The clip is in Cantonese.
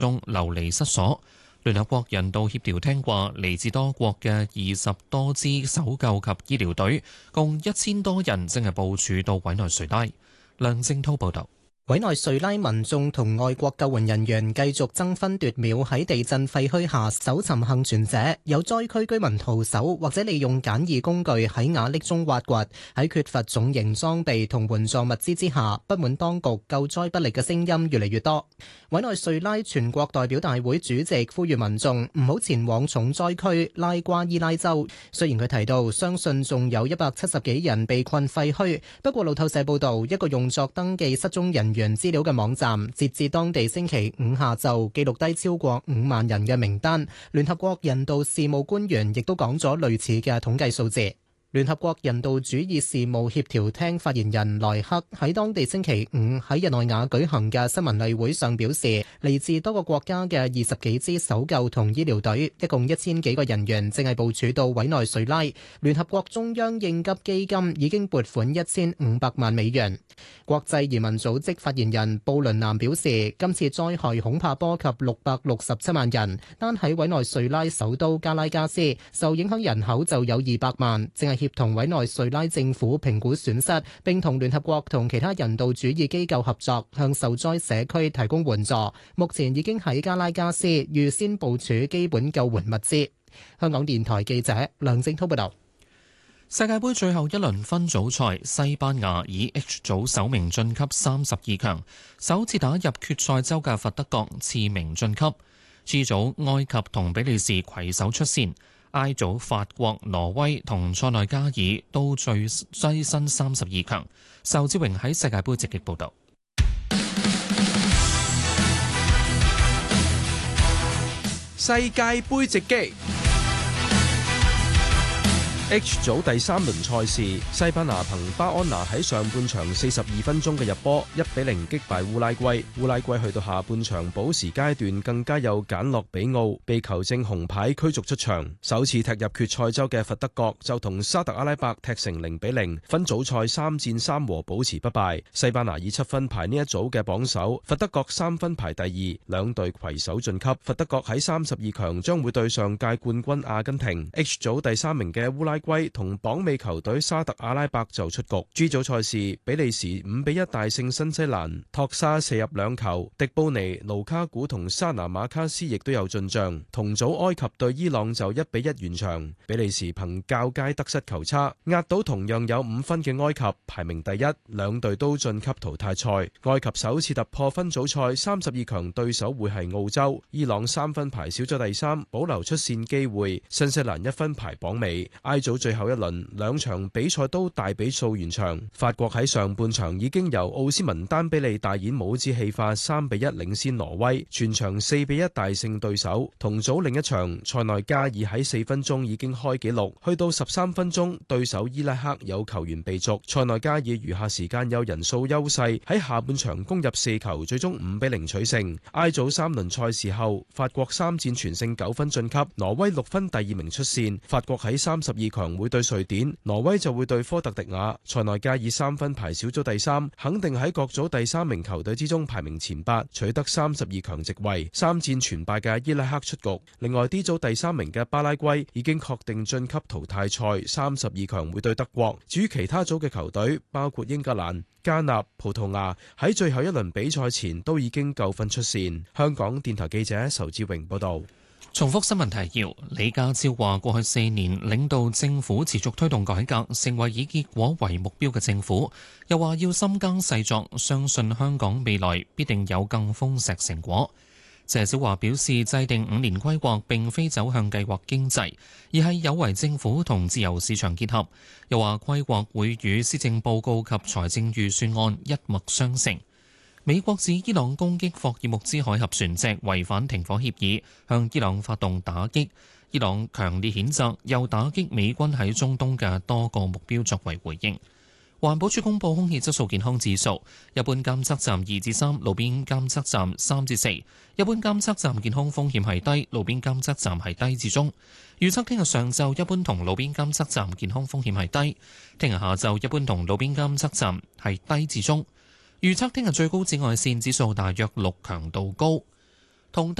中流離失所。聯合國人道協調廳話，嚟自多國嘅20多支搜救及醫療隊，共1000多人正係部署到委內瑞拉。梁正滔報導。 委內瑞拉民眾同外國救援人員繼續爭分奪秒喺地震廢墟下搜尋幸存者，有災區居民徒手或者利用簡易工具喺瓦礫中挖掘。喺缺乏重型裝備同援助物資之下，不滿當局救災不力嘅聲音越嚟越多。委內瑞拉全國代表大會主席呼籲民眾唔好前往重災區拉瓜伊拉州。雖然佢提到相信仲有170幾人被困廢墟，不過路透社報道，一個用作登記失蹤人員資料嘅網站，截至當地星期五下晝記錄低超過5萬人嘅名單。聯合國人道事務官員亦都講咗類似嘅統計數字。聯合國人道主義事務協調廳發言人萊克喺當地星期五喺日內瓦舉行嘅新聞例會上表示，嚟自多個國家嘅20幾支搜救同醫療隊，一共1000幾個人員正係部署到委內瑞拉。聯合國中央應急基金已經撥款1500萬美元。國際移民組織發言人布倫南表示，今次災害恐怕波及667萬人，單喺委內瑞拉首都加拉加斯，受影響人口就有200萬，正係協同委內瑞拉政府評估損失，並同聯合國同其他人道主義機構合作，向受災社區提供援助。目前已經喺加拉加斯預先部署基本救援物資。香港電台記者梁正滔報道。 世界盃最後一輪分組賽，西班牙以 H 組首名晉級32強，首次打入決賽周嘅佛得角次名晉級。G 組埃及同比利時攜手出線。I 組法國、挪威同塞內加爾都躋身32強。仇志榮喺世界盃直擊報導。 世界盃直擊。H 組第3輪賽事，西班牙憑巴安拿喺上半場42分鐘嘅入波1-0擊敗烏拉圭。烏拉圭去到下半場補時階段更加有簡諾比奧被球證紅牌驅逐出場。首次踢入決賽周嘅佛得角就同沙特阿拉伯踢成0-0，分組賽3戰3和保持不敗。西班牙以7分排呢一組嘅榜首，佛得角3分排第2，兩隊攜手晉級。佛得角喺32強將會對上屆冠軍阿根廷。H 組第3名嘅烏拉圭同榜尾球隊沙特阿拉伯就出局。G 組賽事，比利時5-1大勝新西蘭，托沙射入2球，迪布尼、盧卡古同沙拿馬卡斯亦都有進賬。同組埃及對伊朗就1-1完場，比利時憑較佳得失球差壓倒同樣有5分嘅埃及，排名第1，兩隊都晉級淘汰賽。埃及首次突破分組賽32強對手會係澳洲。伊朗3分排小組第3，保留出線機會。新西蘭1分排榜尾。I 組最後一輪兩場比賽都大比數完場，法國喺上半場已經由奧斯文丹比利大演帽子戲法3-1領先挪威，全場4-1大勝對手。同組另一場塞內加爾喺4分鐘已經開紀錄，去到13分鐘對手伊拉克有球員被逐，塞內加爾餘下時間有人數優勢，喺下半場攻入4球，最終5-0取勝。I 組3輪賽事後，法國3戰全勝9分晉級，挪威6分第2名出線。法國喺32強會對瑞典，挪威就會對科特迪瓦。塞內加爾3分排小組第3，肯定喺各組第3名球隊之中排名前8，取得32強席位。3戰全敗嘅伊拉克出局。另外 D 組第3名嘅巴拉圭已經確定晉級淘汰賽，32強會對德國。至於其他組嘅球隊，包括英格蘭、加納、葡萄牙，喺最後一輪比賽前都已經夠分出線。香港電台記者仇志榮報道。 重複新聞提要，李家超話過去4年領導政府持續推動改革，成為以結果為目標嘅政府。又話要深耕細作，相信香港未來必定有更豐碩成果。謝小華表示，制定5年規劃並非走向計劃經濟，而係有為政府同自由市場結合。又話規劃會與施政報告及財政預算案一脈相承。美國指伊朗攻擊霍爾木茲海峽船隻違反停火協議，向伊朗發動打擊。伊朗強烈譴責，又打擊美軍喺中東嘅多個目標作為回應。環保署公布空氣質素健康指數，一般監測站2至3，路邊監測站3至4。一般監測站健康風險係低，路邊監測站係低至中。預測聽日上晝一般同路邊監測站健康風險係低，聽日下晝一般同路邊監測站係低至中。預測聽日最高紫外線指數大約6，強度高。 同